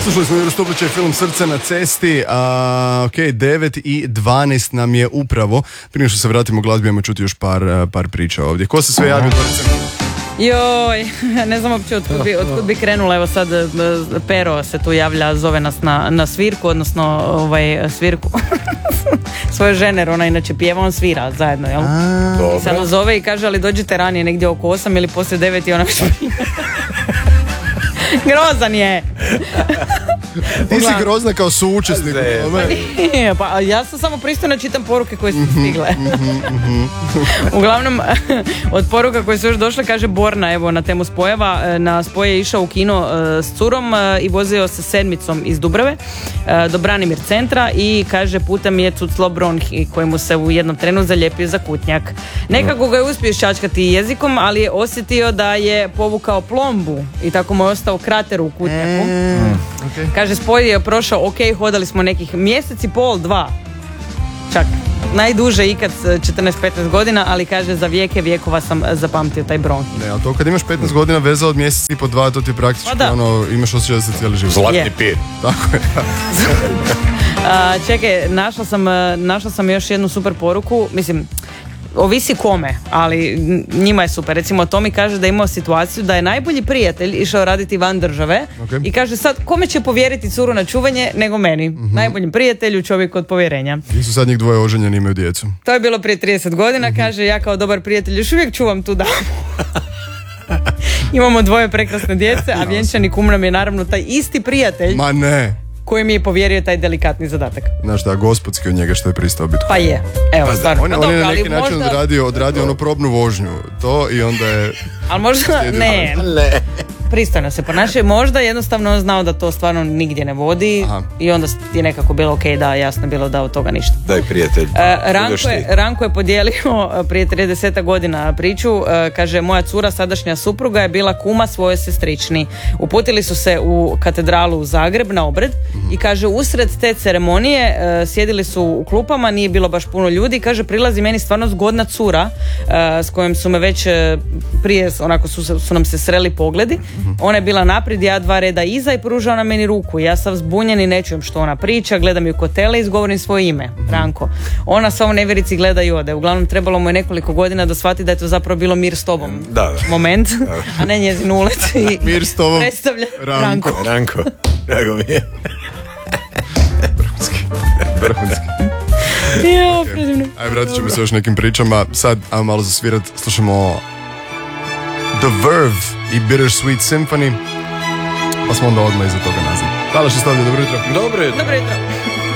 Slušali smo Juro Stuplića i film Srce na cesti. Ok, 9:12 nam je upravo. Prije što se vratimo glazbi, imamo čuti još par priča ovdje. Ko se sve javio? Joj, ne znam uopće otkud bi krenula. Evo sad Pero se tu javlja, zove nas na svirku, odnosno svirku svoje žene, jer ona inače pjeva, on svira zajedno, jel? I sad nas zove i kaže, ali dođite ranije, negdje oko 8 ili poslije 9 i ona već grozan je. Ti si grozna kao suučesnik. Pa ja sam samo pristojno čitam poruke koje su stigle. Uglavnom, od poruka koje su još došle, kaže Borna, evo na temu spojeva, na spoj je išao u kino s curom i vozio se sedmicom iz Dubrave do Branimir centra i kaže putem je cuclo bronhi kojemu se u jednom trenu zalijepio za kutnjak. Nekako ga je uspio ščačkati jezikom, ali je osjetio da je povukao plombu i tako mu je ostao krater u kutnjaku. Kaže, spoj je prošao ok, hodali smo nekih mjesec i pol, 2. Čak najduže ikad, 14-15 godina, ali kaže, za vijeke vijekova sam zapamtio taj bronhi. Ne, ali to kad imaš 15 godina veza od mjesec i po 2, to ti je praktički imaš osjećaj da se cijeli život. Zlatni pir. Tako je. Čekaj, našla sam još jednu super poruku, mislim, ovisi kome, ali njima je super. Recimo, Tomi kaže da je imao situaciju da je najbolji prijatelj išao raditi van države i kaže sad, kome će povjeriti curu na čuvanje nego meni? Najboljem prijatelju, čovjeku od povjerenja. I su sad njih dvoje oženjeni, imaju djecu. To je bilo prije 30 godina, kaže, ja kao dobar prijatelj još uvijek čuvam tu damu. Imamo 2 prekrasne djece, a vjenčani kum nam je naravno taj isti prijatelj. Ma ne! Koji mi je povjerio taj delikatni zadatak. Znaš šta, gospodski od njega što je pristao biti. Pa je, evo, stvarno. On je na neki način odradio ono probnu vožnju, to i onda je... Ali možda, ne. Pristojno se ponašaju, možda jednostavno on znao da to stvarno nigdje ne vodi. Aha. I onda je nekako bilo ok, da, jasno je bilo da od toga ništa. Daj prijatelj. Ranko je podijelio prije 30 godina priču, kaže, moja cura, sadašnja supruga, je bila kuma svoje sestrični. Uputili su se u katedralu u Zagreb na obred i kaže, usred te ceremonije sjedili su u klupama, nije bilo baš puno ljudi, kaže, prilazi meni stvarno zgodna cura s kojom su me već prije, onako su nam se sreli pogledi. Ona je bila naprijed, ja 2 reda iza i pružao na meni ruku. Ja sam zbunjen i ne čujem što ona priča, gledam ju kotele i izgovorim svoje ime, Ranko. Ona sva u nevjerici gleda i ode. Uglavnom trebalo mu je nekoliko godina da shvati da je to zapravo bilo mir s tobom moment, a ne njezin ulet i mir s tobom predstavlja Ranko. Drago mi je. Vrhunski. Ajde, vratit ćemo se još nekim pričama. Sad, ajmo malo zasvirat, slušamo The Verve i Bittersweet Symphony, pa smo onda odmah iza toga nazad. Hvala što stavljaju, dobro jutro. Dobro jutro. Dobro jutro.